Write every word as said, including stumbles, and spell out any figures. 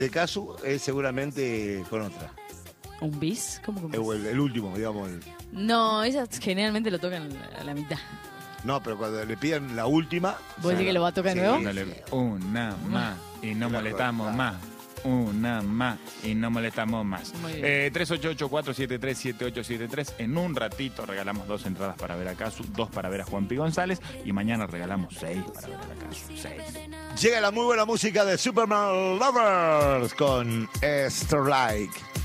De caso es seguramente con otra. ¿Un bis? ¿Cómo que un bis? El, el último, digamos. El... No, ellas generalmente lo tocan a la mitad. No, pero cuando le piden la última... ¿Vos decís que lo va a tocar de nuevo? Dándole una más y no molestamos más. Una más y no molestamos más. Eh, tres ocho ocho, cuatro siete tres, siete ocho siete tres. En un ratito regalamos dos entradas para ver a Casu, dos para ver a Juanpi González y mañana regalamos seis para ver a Casu. Seis. Llega la muy buena música de Superman Lovers con Starlight.